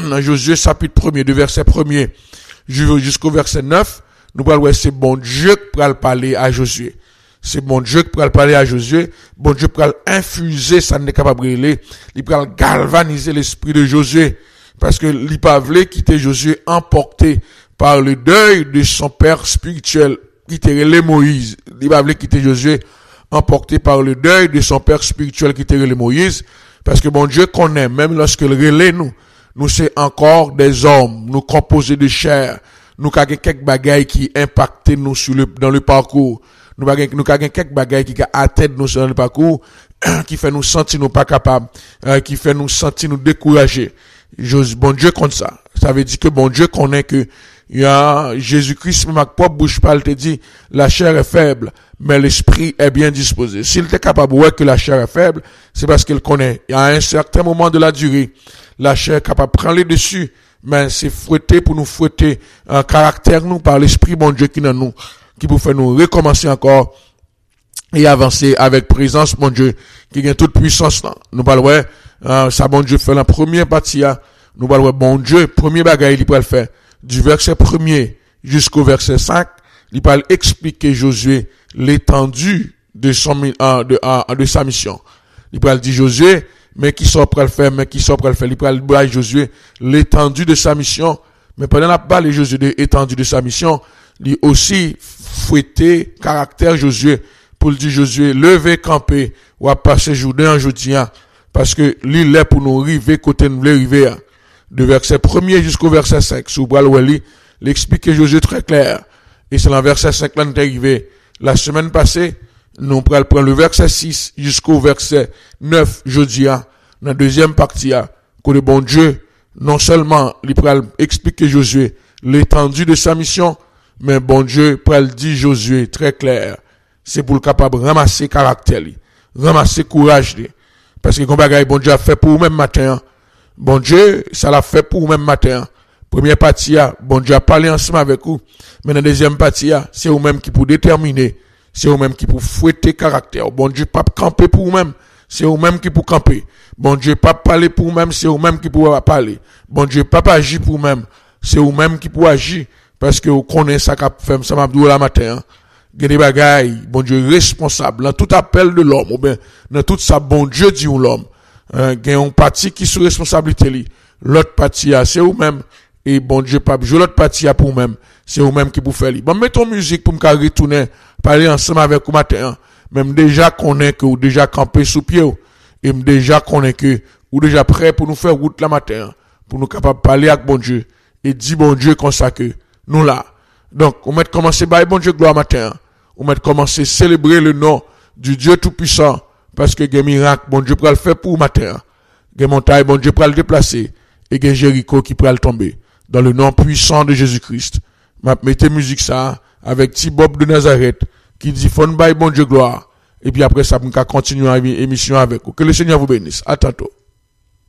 dans Josué chapitre 1er, de verset 1er jusqu'au verset 9, nous allons voir c'est bon Dieu qui va parler à Josué. C'est bon Dieu qui va parler à Josué. Bon Dieu va infuser ça n'est capable de brûler. Il va galvaniser l'esprit de Josué. Parce que il pas voulu quitter Josué emporté par le deuil de son père spirituel, qui était relé Moïse. Il pas voulu quitter Josué emporté par le deuil de son père spirituel qui était relé Moïse. Parce que bon Dieu connaît, même lorsque le relais nous c'est encore des hommes, nous composés de chair. Nous avons quelques bagailles qui impactent nous dans le parcours. Nous avons quelques bagailles qui atteignent nous dans le parcours, qui fait nous sentir nous pas capables, qui fait nous sentir nous découragés. Bon Dieu compte ça. Ça veut dire que bon Dieu connaît que il y a Jésus-Christ, ma propre bouche parle, te dit, la chair est faible, mais l'esprit est bien disposé. S'il était capable de voir que la chair est faible, c'est parce qu'il connaît. Il y a un certain moment de la durée, la chair est capable de prendre les dessus, mais c'est fouetter pour nous fouetter un caractère nous par l'esprit bon Dieu qui est dans nous, qui vous fait nous recommencer encore et avancer avec présence bon Dieu qui a toute puissance là. Nous parlons ça bon Dieu fait la première partie nous parlons bon Dieu premier bagaille il peut le faire du verset 1er jusqu'au verset 5, il parle expliquer Josué l'étendue de sa mission. Il parle dire Josué mais qui sont prêts à le faire, il parle dire Josué l'étendue de sa mission, mais pendant la parole Josué de l'étendue de sa mission, il aussi fouetté caractère Josué pour dire Josué lever camper ou à passer Jourdain en Judéen parce que l'île est pour nous river côté nous river de verset 1er jusqu'au verset 5 sous bral wali l'explique Josué très clair et c'est dans verset 5 là nous est arrivé la semaine passée nous prenons le verset 6 jusqu'au verset 9 Judéen dans la deuxième partie que le bon Dieu non seulement il pral expliquer Josué l'étendue de sa mission, mais bon Dieu pral dit Josué très clair c'est pour le capable ramasser caractère ramasser courage parce que comme bagaille bon Dieu a fait pour même matin. Bon Dieu, ça l'a fait pour même matin. Première partie, bon Dieu a parlé ensemble avec vous. Mais dans la deuxième partie, c'est vous-même qui pour déterminer. C'est vous-même qui pour fouetter caractère. Bon Dieu pas camper pour vous-même. C'est vous-même qui pour camper. Bon Dieu pas parler pour vous-même. C'est vous-même qui pour parler. Bon Dieu pas agir pour vous-même. C'est vous-même qui pour agir. Parce que vous connaissez ça qu'a fait, ça m'a dit la matin. Des bagailles, bon Dieu responsable. Dans tout appel de l'homme, ou bien, dans tout ça, bon Dieu dit ou l'homme. Il y a une partie qui sous responsabilité li. L'autre partie c'est vous-même et bon Dieu pas jouer l'autre partie pour vous-même, c'est vous-même qui pour faire li. Bon mettons musique pour me retourner parler ensemble avec vous matin. Même déjà connaît que ou déjà campé sous pied et déjà connaît que ou déjà prêt pour nous faire route la matin pour nous capable parler avec bon Dieu et dire bon Dieu comme ça que nous là. Donc on met commencer par bon Dieu gloire matin. On met commencer célébrer le nom du Dieu tout puissant. Parce que des miracles, bon Dieu peut le faire pour matin. Des montagnes, bon Dieu peut le déplacer. Et des Jéricho qui peut le tomber. Dans le nom puissant de Jésus-Christ. M'a mettez musique ça, avec petit Bob de Nazareth, qui dit, fon by bon Dieu gloire. Et puis après ça, on va continuer l'émission avec vous. Que le Seigneur vous bénisse. À tantôt.